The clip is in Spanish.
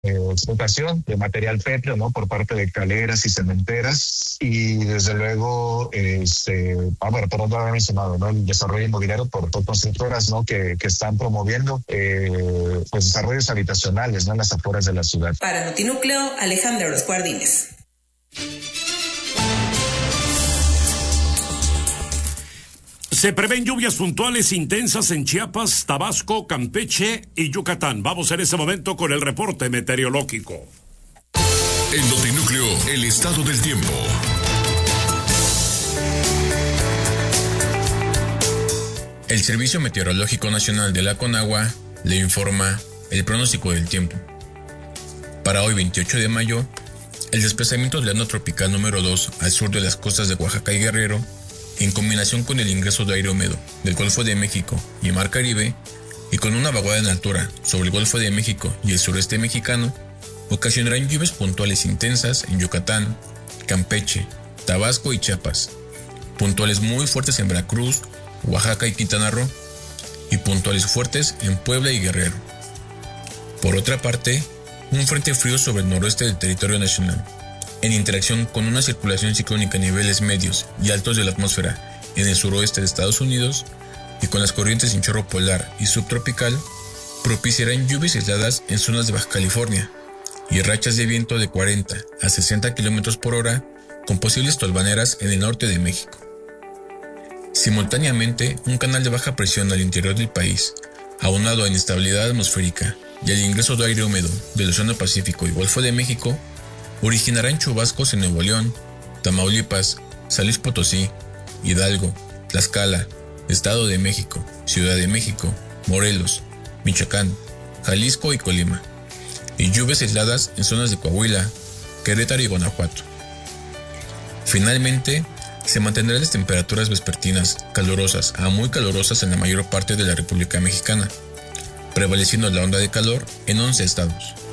explotación de material pétreo, ¿no? Por parte de caleras y cementeras. Y desde luego, bueno, por otro lado había mencionado, ¿no? El desarrollo inmobiliario por constructoras, ¿no? Que están promoviendo, pues desarrollos habitacionales, ¿no? En las afueras de la ciudad. Para Notinúcleo, Alejandra Los Guardines. Se prevén lluvias puntuales intensas en Chiapas, Tabasco, Campeche y Yucatán. Vamos en ese momento con el reporte meteorológico. En Notinúcleo, el estado del tiempo. El Servicio Meteorológico Nacional de la Conagua le informa el pronóstico del tiempo. Para hoy 28 de mayo, el desplazamiento de la onda tropical número 2 al sur de las costas de Oaxaca y Guerrero, en combinación con el ingreso de aire húmedo del Golfo de México y Mar Caribe, y con una vaguada en altura sobre el Golfo de México y el sureste mexicano, ocasionarán lluvias puntuales intensas en Yucatán, Campeche, Tabasco y Chiapas, puntuales muy fuertes en Veracruz, Oaxaca y Quintana Roo, y puntuales fuertes en Puebla y Guerrero. Por otra parte, un frente frío sobre el noroeste del territorio nacional, en interacción con una circulación ciclónica a niveles medios y altos de la atmósfera en el suroeste de Estados Unidos y con las corrientes en chorro polar y subtropical, propiciarán lluvias aisladas en zonas de Baja California y rachas de viento de 40 a 60 km por hora con posibles tolvaneras en el norte de México. Simultáneamente, un canal de baja presión al interior del país, aunado a inestabilidad atmosférica y al ingreso de aire húmedo del Océano Pacífico y Golfo de México, originarán chubascos en Nuevo León, Tamaulipas, San Luis Potosí, Hidalgo, Tlaxcala, Estado de México, Ciudad de México, Morelos, Michoacán, Jalisco y Colima, y lluvias aisladas en zonas de Coahuila, Querétaro y Guanajuato. Finalmente, se mantendrán las temperaturas vespertinas calurosas a muy calurosas en la mayor parte de la República Mexicana, prevaleciendo la onda de calor en 11 estados.